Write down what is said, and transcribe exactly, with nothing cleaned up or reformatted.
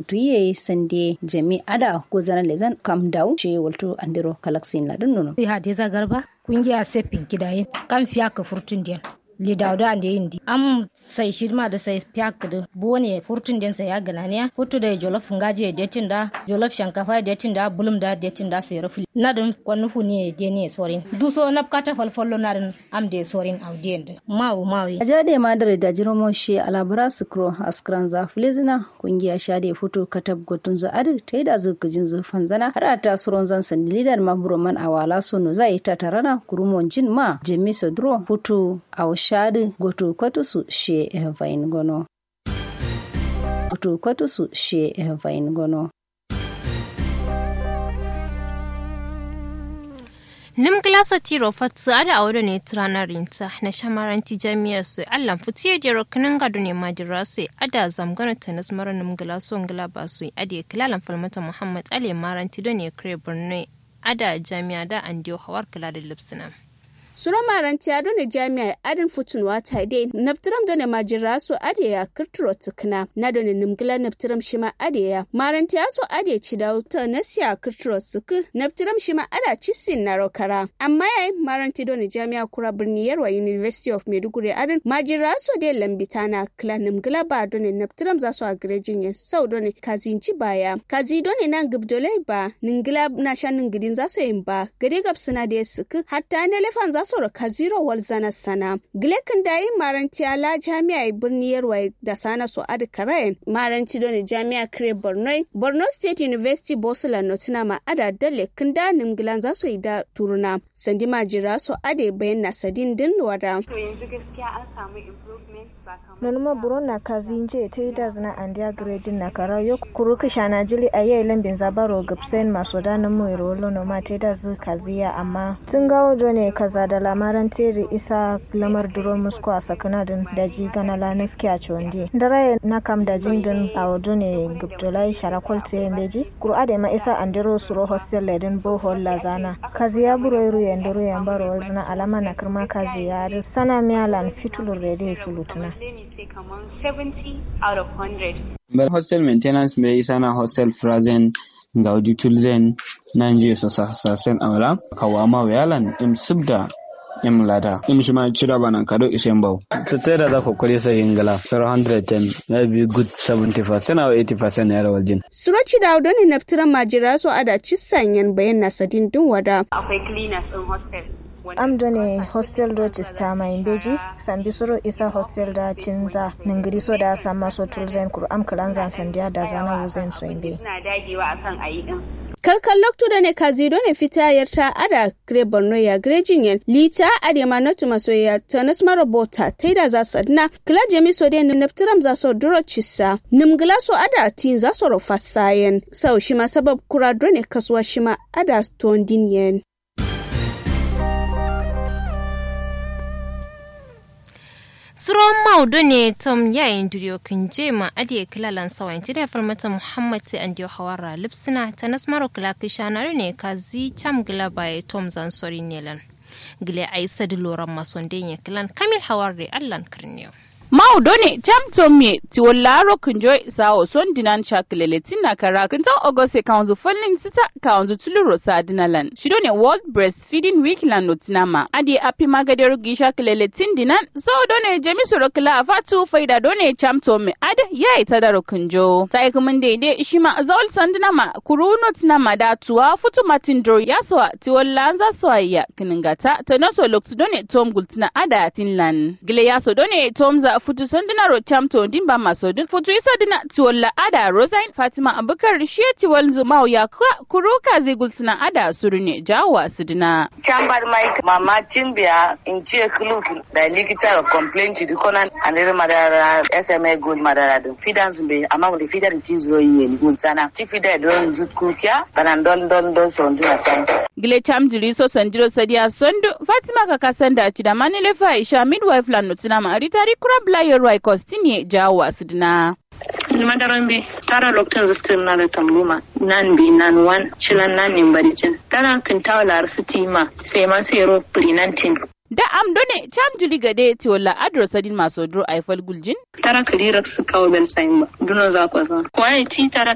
tuye sande jami ada gozana lezan kam daw ce walto andiro kalaksin ladun nono ha de zagarba kungiya sepin kidaye kan fiya ka furtun diyan li dawda ande indi am sai shirma da sai fiyak da bone furtun den sai ya gana ne futu da jolof ngaje de tinda jolof shankafa de tinda bulum da de tinda sai rafi nadun kwanufu ne de ne sorin duso napkata falfollo nadun am de sorin audien mawu mawi ajade madare da jiromo she alabara skro askran za flezina kungiya shade futu katab gotun za adu taida zukujin zufan zana har ta suron zan san lidan maburo man awala sono zai ta tarana kurumon jin ma jemi sodro futu aw shadi goto kwatusu she vain gono goto kwatusu she vain gono nim glasa tiro fatsu ada awdo ne tranarinta na shamaranti jami'a su allan futiye da rokunin gado ne majira su ada zamgana tanas mara nim glaso ngla ba su ade kilalan falmata muhammad ali maranti do ne kre burne ada jami'a da andiyo hawar kula da lipsina Suro maranti ado ne jami'a adin futun wata dai naptiram da ne majira so adiya kirturo tukuna na da ne nimgila naptiram shima adiya maranti aso adiya ci da wuta na siya kirturo tuku naptiram shima ada cisin na rokara amma yayi maranti do ne jami'a kura birni yarwa University of Maiduguri adin majira so dai lambita na kila nimgila ba do ne naptiram za su a garejin yin sau do ne kazinci baya kazi do ne nan gubdolai ba ningila na shan ningidin za su yin ba gade gabsuna da suku hatta ne lefan za soro kaziro walzana sana gilekin dayi maranti ala jami'a birni yarwa da sana so adi karayen maranti doni jami'a kare borno borno state university bosula notina ma ada dale kinda nimgilan za su yi da turuna sandi majira so ade bayan na sadin din wada to yanzu gaskiya an samu improvement Nonuma burona kazinje te da zana andia grade na kara yo kuruka shana jili ayi lambin zabaro gapsen masoda na mu rolo no ma te da zu kaziya amma tun gawo ne kaza da lamaran tere isa lamar duro musko a sakanadin da ji gana la naskiya chonde dare na kam da jindin awodo ne guptolai sharakol te meji kuru ade ma isa andero suro hostel ledin bohol lazana kaziya buro ru yandoro yambaro zana alama na kirma kaziya sana mialan fitulur rede fulutuna seventy out of one hundred. But hostel maintenance may sana hostel frazen gaudi tulzen nanje so sasen awla kawama wayalan im subda im lada im shima chira banan kado isembau to tera da kokori sai ingala one hundred ten maybe good seventy percent or eighty percent yara waljin suraci da ne naftira majira so ada cisanyan bayan nasadin din wada akwai cleaners in hostel amdo ne hostel do cista mai beji sambi soro isa hostel da cinza ningiri so da sama so tulzen kur am kalanzan sandiya da zana wuzen so imbe ina dagewa akan ayi din kalkan lokto da ne kazido ne fitayar ta ada gre borno ya grejin yen lita adema notu masoya tanas marabota taida za sadna kila jemi so de neptiram za so duro cissa nimgla so ada tin za so rofasayen sau shima sabab kura do ne kasuwa shima ada tondin yen Suron maudo ne tom yayin duriyo kan jema adiye kilalan sawan jide falmata Muhammad ti andiyo hawara lipsina tanas maro kila kishanare ne kazi cham gila baye tom zan sori nelan gile aisa di loran masondenye kilan kamil hawarre allan kirniyo Maudo ne tam tomme ti wallaro kunjo sawo son dinan shaklele tinna kara kunta ogose kaunzu falling sita kaunzu tuluro sa dinalan shido ne World Breastfeeding Week lan notinama adi api magadero gi shaklele tindinan so done jemi soro kala fatu faida done tam tomme ad yayi tadaro kunjo sai kuma daidai shima zawal sandinama kuru notinama da tuwa futu matindro yaso ti wallanza soyya kiningata tanoso loktu done tom gultina ada tinlan gile yaso done tomza futu sandina ro chamto dimba masodin futu isa dina tiwalla ada Rosain Fatima Abubakar shiye tiwal zumau ya kuruka zigulsina ada surune jawa sidina chambar mai mama timbiya inje kuluki da likita complaint di konan andere madara S M A gold madara din fidan zumbe amma wanda fidan tizo yi ni gulsana ti fidan don zutkukiya banan don don don sondina san gile chamjiri so sandiro sadia sondu Fatima kakasanda chida manile fa isha midwife lan notina ma ritari kurabla yorwai kostini jawa sidina Madarambi tara lokacin zustin na da tambuma nan bi nan wan shilan nan nin baricin tara kan tawala sitima sai ma sai ro prinantin da am done cham juli gade ti wala adro sadin maso dro aifal guljin tara kalirak su kawo bel sain ba duno za ko san ko ai ti tara